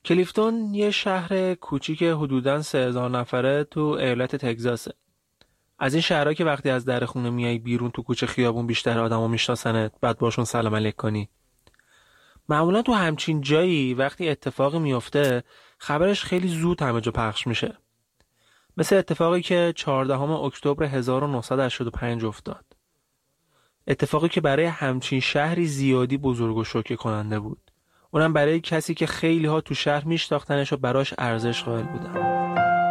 کلیفتون یه شهر کوچیک حدوداً 3000 نفره تو ایالت تگزاسه. از این شهرها که وقتی از در خونه میای بیرون تو کوچه خیابون بیشتر آدمو میشناسنت، بعد باشون سلام علیک کنی. معمولا تو همچین جایی وقتی اتفاقی میفته خبرش خیلی زود همه جا پخش میشه. مثل اتفاقی که 14 اکتبر 1985 افتاد. اتفاقی که برای همچین شهری زیادی بزرگ و شوکه کننده بود. اونم برای کسی که خیلی ها تو شهر میشناختنش و براش ارزش قائل بودن.